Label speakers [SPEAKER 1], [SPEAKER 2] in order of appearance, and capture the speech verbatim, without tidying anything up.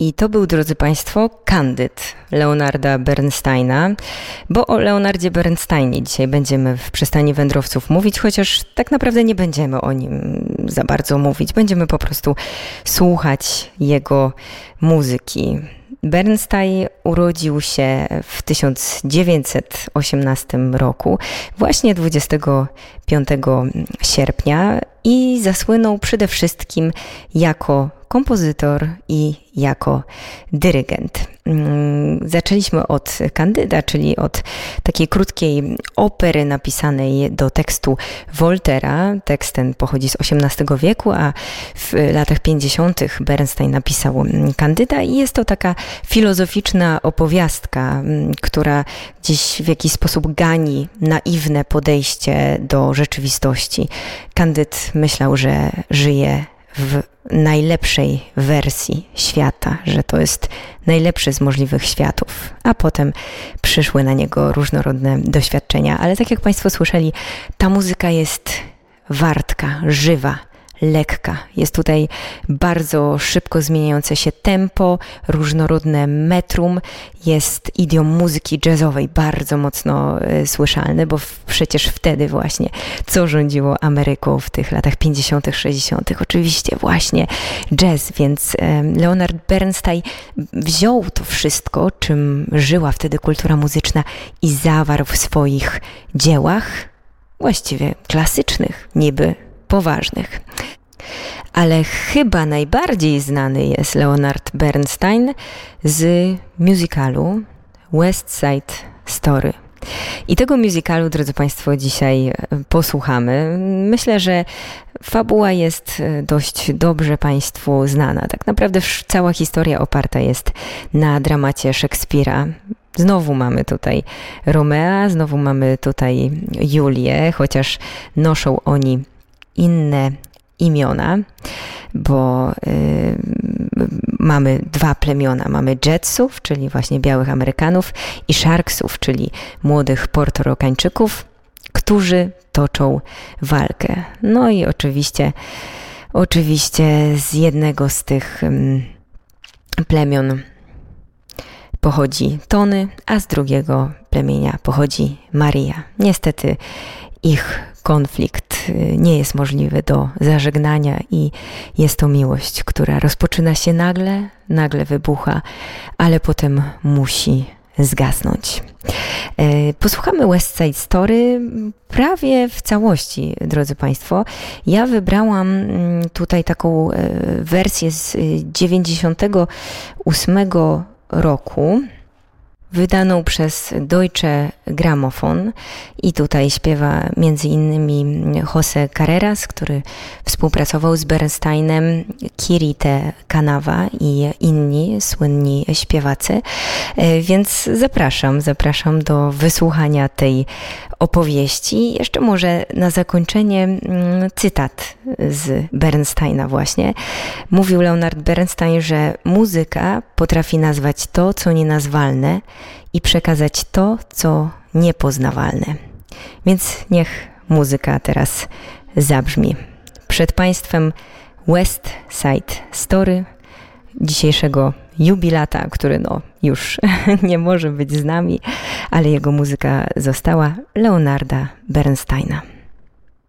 [SPEAKER 1] I to był, drodzy Państwo, Candid Leonarda Bernsteina, bo o Leonardzie Bernsteinie dzisiaj będziemy w Przystani Wędrowców mówić, chociaż tak naprawdę nie będziemy o nim za bardzo mówić. Będziemy po prostu słuchać jego muzyki. Bernstein urodził się w tysiąc dziewięćset osiemnastym roku, właśnie dwudziestego piątego sierpnia, i zasłynął przede wszystkim jako kompozytor i jako dyrygent. Zaczęliśmy od Candyda, czyli od takiej krótkiej opery napisanej do tekstu Voltaire'a. Tekst ten pochodzi z osiemnastego wieku, a w latach pięćdziesiątych Bernstein napisał Candyda i jest to taka filozoficzna opowiastka, która gdzieś w jakiś sposób gani naiwne podejście do rzeczywistości. Candyd myślał, że żyje w najlepszej wersji świata, że to jest najlepszy z możliwych światów, a potem przyszły na niego różnorodne doświadczenia. Ale tak jak Państwo słyszeli, ta muzyka jest wartka, żywa, lekka. Jest tutaj bardzo szybko zmieniające się tempo, różnorodne metrum. Jest idiom muzyki jazzowej bardzo mocno y, słyszalny, bo w, przecież wtedy właśnie co rządziło Ameryką w tych latach pięćdziesiątych, sześćdziesiątych? Oczywiście właśnie jazz, więc y, Leonard Bernstein wziął to wszystko, czym żyła wtedy kultura muzyczna i zawarł w swoich dziełach, właściwie klasycznych, niby poważnych. Ale chyba najbardziej znany jest Leonard Bernstein z musicalu West Side Story. I tego musicalu, drodzy Państwo, dzisiaj posłuchamy. Myślę, że fabuła jest dość dobrze Państwu znana. Tak naprawdę cała historia oparta jest na dramacie Szekspira. Znowu mamy tutaj Romea, znowu mamy tutaj Julię, chociaż noszą oni inne imiona, bo y, mamy dwa plemiona. Mamy Jetsów, czyli właśnie białych Amerykanów, i Sharksów, czyli młodych Portorokańczyków, którzy toczą walkę. No i oczywiście, oczywiście z jednego z tych um, plemion pochodzi Tony, a z drugiego plemienia pochodzi Maria. Niestety ich konflikt nie jest możliwy do zażegnania i jest to miłość, która rozpoczyna się nagle, nagle wybucha, ale potem musi zgasnąć. Posłuchamy West Side Story prawie w całości, drodzy Państwo. Ja wybrałam tutaj taką wersję z dziewięćdziesiątego ósmego roku, wydaną przez Deutsche Grammophon, i tutaj śpiewa między innymi José Carreras, który współpracował z Bernsteinem, Kirite Kanawa i inni słynni śpiewacy. Więc zapraszam, zapraszam do wysłuchania tej opowieści. Jeszcze może na zakończenie cytat z Bernsteina właśnie. Mówił Leonard Bernstein, że muzyka potrafi nazwać to, co nienazwalne, i przekazać to, co niepoznawalne. Więc niech muzyka teraz zabrzmi. Przed Państwem West Side Story dzisiejszego jubilata, który no już nie może być z nami, ale jego muzyka została, Leonarda Bernsteina.